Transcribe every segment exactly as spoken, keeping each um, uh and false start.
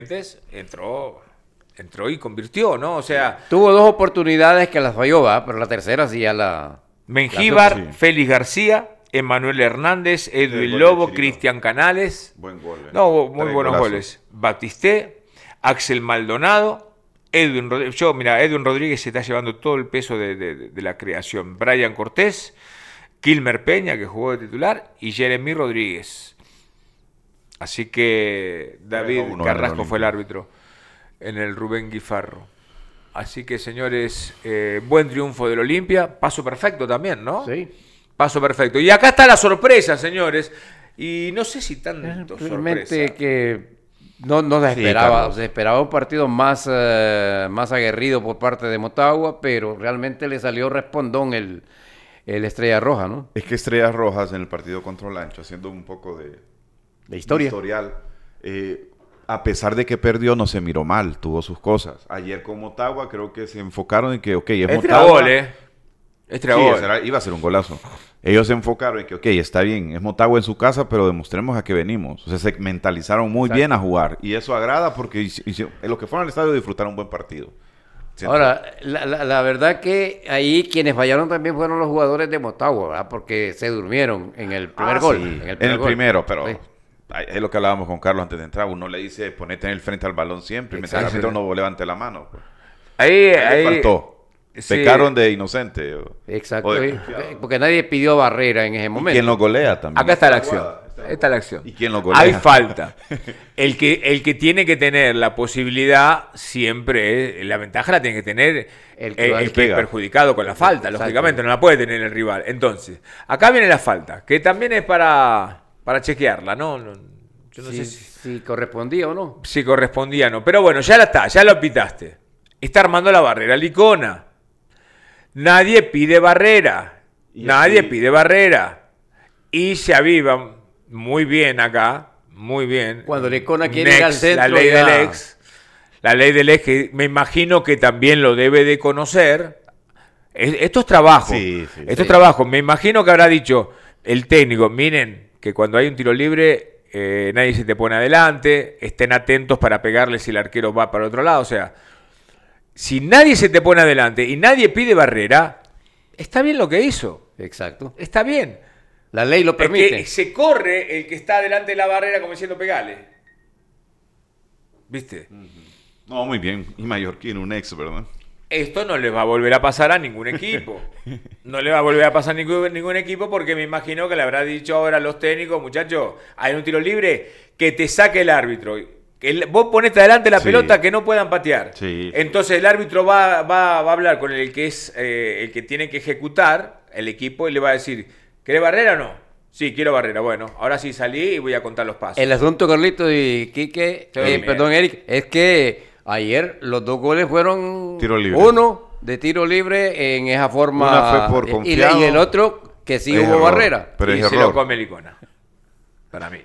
entró, entró y convirtió, ¿no? O sea, tuvo dos oportunidades que las falló, ¿va? Pero la tercera sí ya la... Mengíbar, la sí. Félix García, Emanuel Hernández, Edwin Lobo, Cristian Canales. Buen gol. Eh. No, muy Tres buenos golazos. goles. Batisté, Axel Maldonado, Edwin Rodríguez. Yo, mira, Edwin Rodríguez se está llevando todo el peso de, de, de la creación. Brian Cortés, Kilmer Peña, que jugó de titular, y Jeremy Rodríguez. Así que David uno Carrasco fue el árbitro en el Rubén Guifarro. Así que, señores, eh, buen triunfo del Olimpia. Paso perfecto también, ¿no? Sí. Paso perfecto. Y acá está la sorpresa, señores. Y no sé si tanto Realmente sorpresa. que no, no se Sí, esperaba. Carlos. Se esperaba un partido más, uh, más aguerrido por parte de Motagua, pero realmente le salió respondón el, el Estrella Roja, ¿no? Es que Estrellas Rojas en el partido contra Olancho, haciendo un poco de, De historia. de historial, eh, a pesar de que perdió, no se miró mal, tuvo sus cosas. Ayer con Motagua creo que se enfocaron en que, ok, es Es Motagua. tragol, ¿eh? Es Sí, tragol. ese era- iba a ser un golazo. Ellos se enfocaron en que, ok, está bien, es Motagua en su casa, pero demostremos a qué venimos. O sea, se mentalizaron muy Exacto. bien a jugar. Y eso agrada porque hici- hici- los que fueron al estadio disfrutaron un buen partido. Siento- Ahora, la, la, la verdad que ahí quienes fallaron también fueron los jugadores de Motagua, ¿verdad? Porque se durmieron en el primer Ah, gol. sí, En el, en primer el gol. primero, pero Sí. ay, es lo que hablábamos con Carlos antes de entrar. Uno le dice, ponete en el frente al balón siempre, y mientras el Exacto. árbitro no levante la mano. Pues. Ahí, Ahí ahí le faltó. sí. Pecaron de inocente. o- Exacto, o de sí, confiado. porque, porque nadie pidió barrera en ese Y momento. quien lo golea también. Acá está la acción. Esta es la acción. ¿Y quién lo golea? Hay falta. El que, el que tiene que tener la posibilidad siempre, es- la ventaja la tiene que tener El el que que, va a el que es pegar. perjudicado con la falta, Exacto. lógicamente, no la puede tener el rival. Entonces, acá viene la falta, que también es para, para chequearla, ¿no? No- yo no si, sé si, si correspondía o no. si correspondía o no. Pero bueno, ya la está, ya lo pitaste. Está armando la barrera Licona. Nadie pide barrera. Y Nadie aquí- pide barrera. Y se avivan muy bien acá, muy bien. Cuando Licona quiere Next, ir al centro, la ley ya- del ex. La ley del ex, que me imagino que también lo debe de conocer. Es- Esto es trabajo. Sí, sí, Esto sí. es trabajo. Me imagino que habrá dicho el técnico, miren, que cuando hay un tiro libre, eh, nadie se te pone adelante, estén atentos para pegarle si el arquero va para otro lado. O sea, si nadie se te pone adelante y nadie pide barrera, está bien lo que hizo. Exacto. Está bien. La ley lo Es permite. que se corre el que está delante de la barrera como diciendo pegale. ¿Viste? No, muy bien. Y Mallorquín, un ex, ¿verdad? Esto no le va a volver a pasar a ningún equipo. No le va a volver a pasar a ningún, ningún equipo porque me imagino que le habrá dicho ahora a los técnicos, muchachos, hay un tiro libre, que te saque el árbitro. Que el- vos ponete adelante la Sí. pelota que no puedan patear. Sí, sí. Entonces el árbitro va, va, va a hablar con el que es eh, el que tiene que ejecutar el equipo y le va a decir, ¿querés barrera o no? Sí, quiero barrera. Bueno, ahora sí salí y voy a contar los pasos. El asunto, Carlito y Quique, Sí, eh, bien. perdón, Eric, es que ayer los dos goles fueron Tiro libre. uno de tiro libre en esa forma Una fue por y- confiado. y, el otro que sí Es hubo error. barrera. Pero y es se error. lo come Licona. Para mí.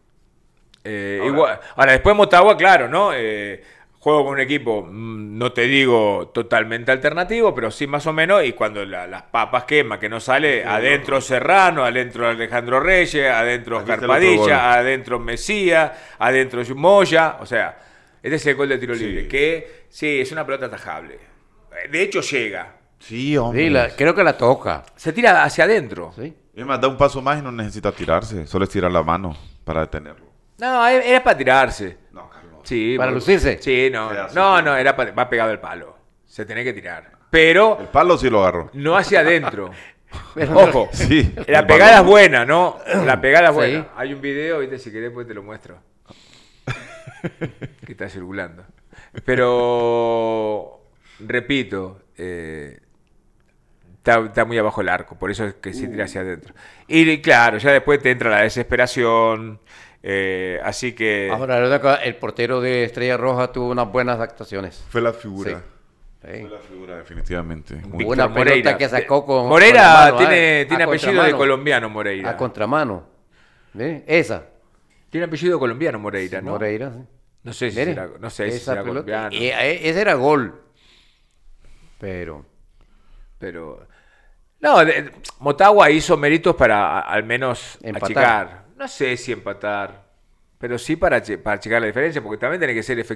Eh, ahora, igual, ahora, después Motagua, claro, ¿no? Eh, juego con un equipo, mm, no te digo totalmente alternativo, pero sí más o menos. Y cuando la- las papas quema, que no sale, adentro Serrano, adentro Alejandro Reyes, adentro Aquí está el otro gol. Carpadilla, adentro Mesías, adentro Moya. O sea, este es el gol de tiro Sí. libre. Que sí, es una pelota atajable. Eh, De hecho, llega. Sí, hombre. Sí, la- creo que la toca. Se tira hacia adentro. ¿sí? Es más, da un paso más y no necesita tirarse. Solo es tirar la mano para detenerlo. No, era para tirarse. No, Carlos. Sí, ¿Para porque- lucirse? Sí, no. Era así. No, no, era pa- va pegado el palo. Se tenía que tirar. Pero El palo sí lo agarró. no hacia adentro. Pero- Ojo. Sí. La el pegada es balón. buena, ¿no? La pegada es Sí. buena. Hay un video, ¿viste? Si querés, pues te lo muestro. Que está circulando. Pero, repito, eh, está, está muy abajo el arco, por eso es que se tira hacia adentro. Y claro, ya después te entra la desesperación. eh, así que. Ahora, la verdad que el portero de Estrella Roja tuvo unas buenas actuaciones. Fue la figura. Sí. Fue Sí. la figura, definitivamente. Muy- Víctor Una pelota Moreira. que sacó con- Moreira con la mano, tiene, ah, tiene a apellido de contramano. colombiano, Moreira. A contramano. ¿Ve? Esa. Tiene apellido colombiano, Moreira, ¿no? Moreira, sí. No sé si Mire, será, no sé si esa será pelota- colombiano. y, eh, ese era gol. Pero. Pero. No, de- Motagua hizo méritos para a- al menos Empatar. achicar. No sé si empatar. pero sí para, che- para checar la diferencia, porque también tiene que ser efectivo.